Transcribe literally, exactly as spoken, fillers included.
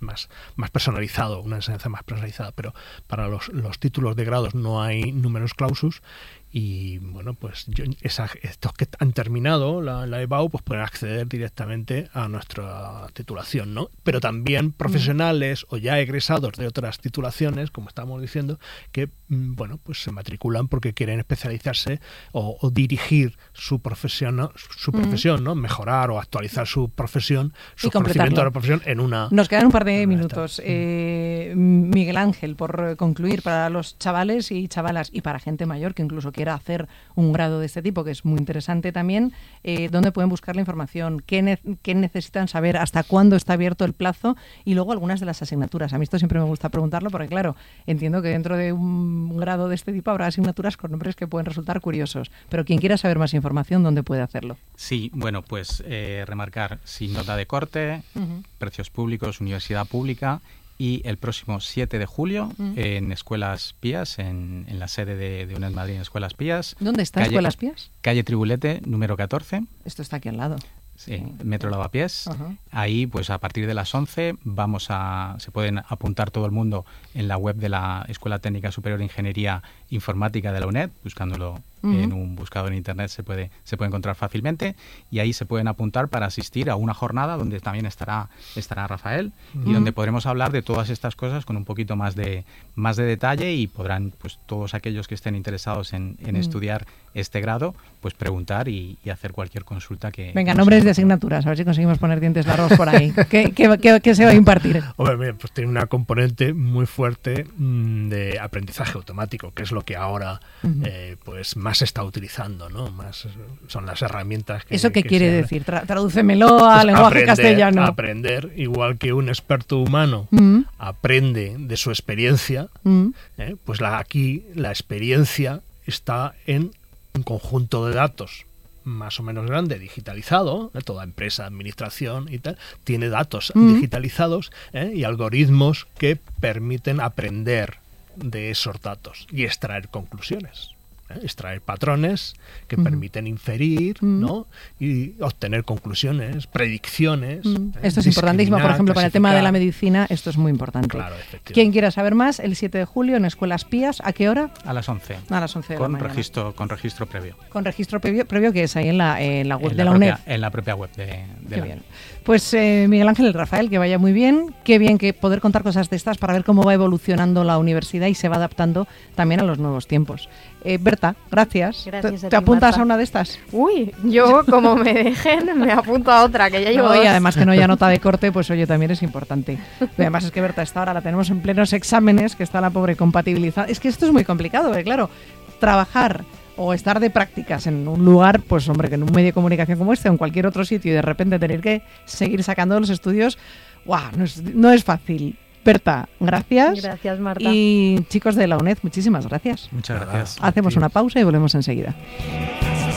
más, más personalizado, una enseñanza más personalizada, pero para los, los títulos de grados no hay numerus clausus. Y bueno, pues yo, esa, estos que han terminado la, la E B A U pues pueden acceder directamente a nuestra titulación, ¿no? Pero también profesionales o ya egresados de otras titulaciones, como estamos diciendo, que bueno, pues se matriculan porque quieren especializarse o, o dirigir su profesión, ¿no? su profesión, ¿no? Mejorar o actualizar su profesión, su conocimiento de la profesión en una. Nos quedan un par de minutos. Eh, Miguel Ángel, por concluir, para los chavales y chavalas y para gente mayor que incluso quiera hacer un grado de este tipo, que es muy interesante también, eh, ¿dónde pueden buscar la información? ¿Qué, ne- ¿Qué necesitan saber? ¿Hasta cuándo está abierto el plazo? Y luego algunas de las asignaturas. A mí esto siempre me gusta preguntarlo porque, claro, entiendo que dentro de un grado de este tipo habrá asignaturas con nombres que pueden resultar curiosos. Pero quien quiera saber más información, ¿dónde puede hacerlo? Sí, bueno, pues eh, remarcar, sin nota de corte, uh-huh. precios públicos, universidad pública. Y el próximo siete de julio mm. en Escuelas Pías, en, en la sede de, de UNED Madrid en Escuelas Pías. ¿Dónde está calle, Escuelas Pías? Calle Tribulete, número catorce. Esto está aquí al lado. Sí, sí. Metro Lavapiés. Uh-huh. Ahí, pues a partir de las once, vamos a se pueden apuntar todo el mundo en la web de la Escuela Técnica Superior de Ingeniería Informática de la UNED, buscándolo uh-huh. en un buscador en internet se puede se puede encontrar fácilmente, y ahí se pueden apuntar para asistir a una jornada donde también estará estará Rafael uh-huh. y donde podremos hablar de todas estas cosas con un poquito más de más de detalle, y podrán pues todos aquellos que estén interesados en, en uh-huh. estudiar este grado pues preguntar y, y hacer cualquier consulta que... Venga, que nombres de asignaturas, a ver si conseguimos poner dientes largos por ahí. ¿Qué, qué, qué, qué se va a impartir? Hombre, pues tiene una componente muy fuerte mmm, de aprendizaje automático, que es lo que ahora uh-huh. eh, pues más se está utilizando, ¿no? Más son las herramientas que... ¿Eso qué que quiere se, decir? Tra- tradúcemelo a pues lenguaje aprender, castellano. Aprender, igual que un experto humano uh-huh. aprende de su experiencia, uh-huh. eh, pues la, aquí la experiencia está en un conjunto de datos más o menos grande, digitalizado, ¿eh? Toda empresa, administración y tal, tiene datos mm. digitalizados ¿eh? y algoritmos que permiten aprender de esos datos y extraer conclusiones. ¿eh? Extraer patrones que mm. permiten inferir mm. ¿no? y obtener conclusiones, predicciones. Mm. ¿eh? Esto es importantísimo, por ejemplo, para el tema de la medicina, esto es muy importante. Claro, Quien quiera saber más, el siete de julio en Escuelas Pías, ¿a qué hora? A las once. A las once de con la mañana. Registro, con registro previo. Con registro previo, previo que es ahí en la, en la web en de la, la propia, UNED. En la propia web de, de Qué la bien. Pues eh, Miguel Ángel y Rafael, que vaya muy bien. Qué bien que poder contar cosas de estas para ver cómo va evolucionando la universidad y se va adaptando también a los nuevos tiempos. Eh, Berta, gracias. Gracias ¿Te, a ¿Te ti, apuntas Marta. a una de estas? Uy, yo como me dejen me apunto a otra, que ya llevo no, dos. Y además que no haya nota de corte, pues oye, también es importante. Y además es que Berta, esta hora la tenemos en plenos exámenes, que está la pobre compatibilizada. Es que esto es muy complicado, porque claro, trabajar o estar de prácticas en un lugar, pues hombre, que en un medio de comunicación como este o en cualquier otro sitio y de repente tener que seguir sacando los estudios, ¡guau! No es, no es fácil. Berta, gracias. Gracias, Marta. Y chicos de la UNED, muchísimas gracias. Muchas gracias. Hacemos una pausa y volvemos enseguida.